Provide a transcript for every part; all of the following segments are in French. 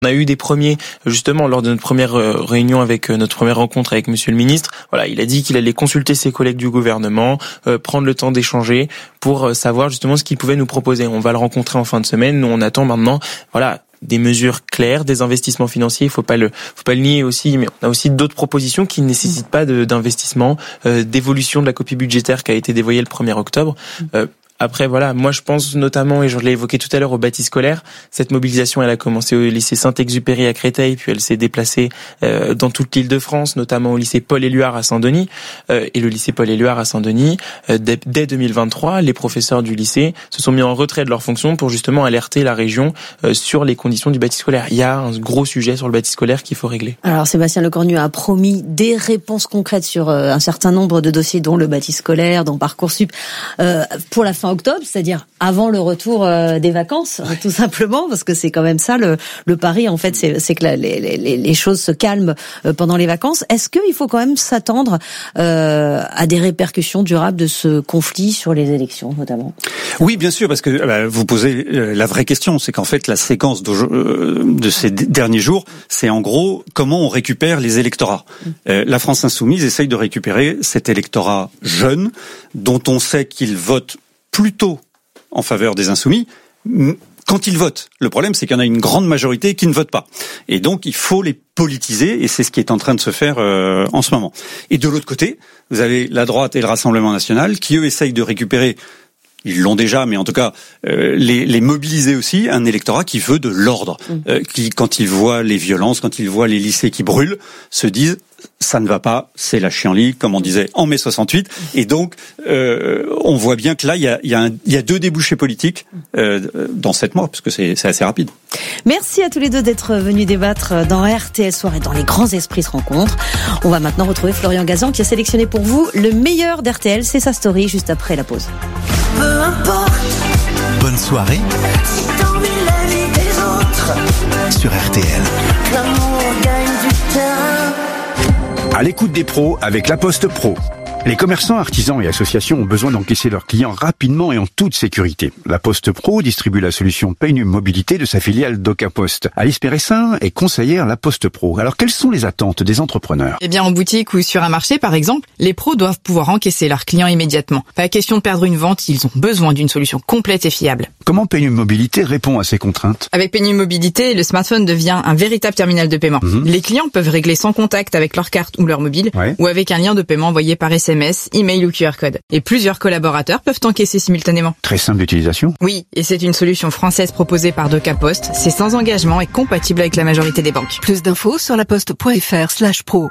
On a eu des premiers, justement, lors de notre première réunion notre première rencontre avec Monsieur le Ministre. Voilà, il a dit qu'il allait consulter ses collègues du gouvernement, prendre le temps d'échanger pour savoir justement ce qu'il pouvait nous proposer. On va le rencontrer en fin de semaine. Nous, on attend maintenant, voilà, des mesures claires, des investissements financiers. Il faut pas le nier aussi, mais on a aussi d'autres propositions qui ne nécessitent pas d'investissement, d'évolution de la copie budgétaire qui a été dévoyée le 1er octobre. Après, voilà, moi je pense notamment, et je l'ai évoqué tout à l'heure, au bâti scolaire. Cette mobilisation, elle a commencé au lycée Saint-Exupéry à Créteil, puis elle s'est déplacée dans toute l'Île-de-France, notamment au lycée Paul-Éluard à Saint-Denis. Et le lycée Paul-Éluard à Saint-Denis, dès 2023, les professeurs du lycée se sont mis en retrait de leurs fonctions pour justement alerter la région sur les conditions du bâti scolaire. Il y a un gros sujet sur le bâti scolaire qu'il faut régler. Alors Sébastien Lecornu a promis des réponses concrètes sur un certain nombre de dossiers, dont le bâti scolaire, dont Parcoursup, pour la fin octobre, c'est-à-dire avant le retour des vacances, tout simplement, parce que c'est quand même ça le pari, en fait, c'est que les choses se calment pendant les vacances. Est-ce qu'il faut quand même s'attendre à des répercussions durables de ce conflit sur les élections, notamment? Oui, bien sûr, parce que vous posez la vraie question, c'est qu'en fait, la séquence de ces derniers jours, c'est en gros comment on récupère les électorats. La France Insoumise essaye de récupérer cet électorat jeune, dont on sait qu'il vote plutôt en faveur des Insoumis quand ils votent. Le problème, c'est qu'il y en a une grande majorité qui ne vote pas. Et donc, il faut les politiser, et c'est ce qui est en train de se faire en ce moment. Et de l'autre côté, vous avez la droite et le Rassemblement national qui, eux, essayent de récupérer, ils l'ont déjà, mais en tout cas, les mobiliser aussi, un électorat qui veut de l'ordre, qui, quand ils voient les violences, quand ils voient les lycées qui brûlent, se disent ça ne va pas, c'est la chienlit, comme on disait en mai 68. Et donc, on voit bien que là, il y a deux débouchés politiques dans 7 mois, parce que c'est assez rapide. Merci à tous les deux d'être venus débattre dans RTL Soir et dans Les Grands Esprits se rencontrent. On va maintenant retrouver Florian Gazan qui a sélectionné pour vous le meilleur d'RTL. C'est sa story juste après la pause. Peu importe. Bonne soirée. Si t'en vis la vie des autres. Sur RTL. L'amour gagne du terrain. À l'écoute des pros avec La Poste Pro. Les commerçants, artisans et associations ont besoin d'encaisser leurs clients rapidement et en toute sécurité. La Poste Pro distribue la solution Paynum Mobilité de sa filiale DocaPost. Alice Péressin est conseillère La Poste Pro. Alors, quelles sont les attentes des entrepreneurs? Eh bien, en boutique ou sur un marché, par exemple, les pros doivent pouvoir encaisser leurs clients immédiatement. Pas question de perdre une vente, ils ont besoin d'une solution complète et fiable. Comment Paynum Mobilité répond à ces contraintes? Avec Paynum Mobilité, le smartphone devient un véritable terminal de paiement. Les clients peuvent régler sans contact avec leur carte ou leur mobile, ou avec un lien de paiement envoyé par SMS, email ou QR code. Et plusieurs collaborateurs peuvent encaisser simultanément. Très simple d'utilisation? Oui, et c'est une solution française proposée par DocaPost. C'est sans engagement et compatible avec la majorité des banques. Plus d'infos sur laposte.fr/pro.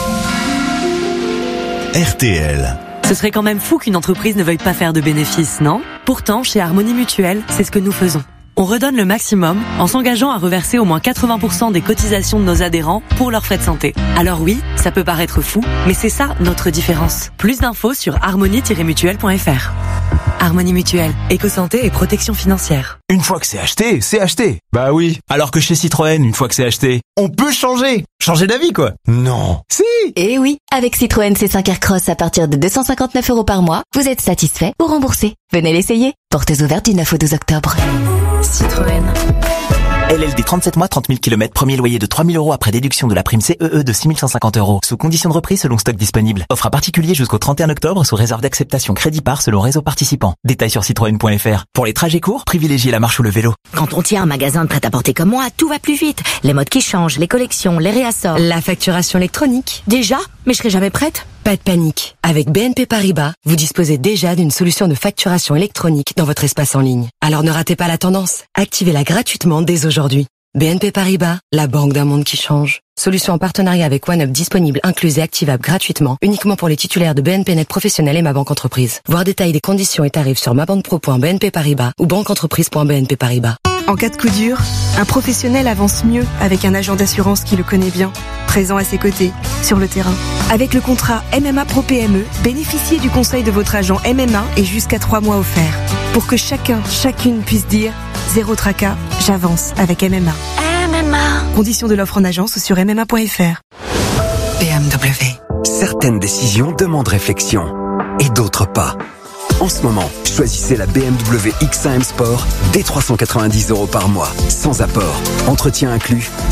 RTL. Ce serait quand même fou qu'une entreprise ne veuille pas faire de bénéfices, non? Pourtant, chez Harmonie Mutuelle, c'est ce que nous faisons. On redonne le maximum en s'engageant à reverser au moins 80% des cotisations de nos adhérents pour leurs frais de santé. Alors oui, ça peut paraître fou, mais c'est ça notre différence. Plus d'infos sur harmonie-mutuelle.fr. Harmonie Mutuelle, éco-santé et protection financière. Une fois que c'est acheté, c'est acheté. Bah oui. Alors que chez Citroën, une fois que c'est acheté, on peut changer. Changer d'avis, quoi. Non. Si. Eh oui, avec Citroën C5 Aircross à partir de 259 € par mois, vous êtes satisfait ou remboursé. Venez l'essayer. Portes ouvertes du 9 au 12 octobre. Citroën. LLD 37 mois, 30 000 km, premier loyer de 3 000 € après déduction de la prime CEE de 6 150 €. Sous condition de reprise selon stock disponible. Offre à particulier jusqu'au 31 octobre sous réserve d'acceptation crédit par selon réseau participant. Détails sur citroën.fr. Pour les trajets courts, privilégiez la marche ou le vélo. Quand on tient un magasin de prêt-à-porter comme moi, tout va plus vite. Les modes qui changent, les collections, les réassorts. La facturation électronique. Déjà? Mais je serai jamais prête. Pas de panique. Avec BNP Paribas, vous disposez déjà d'une solution de facturation électronique dans votre espace en ligne. Alors ne ratez pas la tendance. Activez-la gratuitement dès aujourd'hui. BNP Paribas, la banque d'un monde qui change. Solution en partenariat avec OneUp disponible, incluse et activable gratuitement, uniquement pour les titulaires de BNP Net Professionnel et Ma Banque Entreprise. Voir détails des conditions et tarifs sur mabanquepro.bnp Paribas ou banqueentreprise.bnp Paribas. En cas de coup dur, un professionnel avance mieux avec un agent d'assurance qui le connaît bien, présent à ses côtés, sur le terrain. Avec le contrat MMA Pro PME, bénéficiez du conseil de votre agent MMA et jusqu'à 3 mois offerts. Pour que chacune puisse dire « Zéro tracas, j'avance avec MMA ». MMA. Conditions de l'offre en agence ou sur MMA.fr. BMW. Certaines décisions demandent réflexion et d'autres pas. en ce moment. Choisissez la BMW X1 M Sport dès 390 € par mois, sans apport, entretien inclus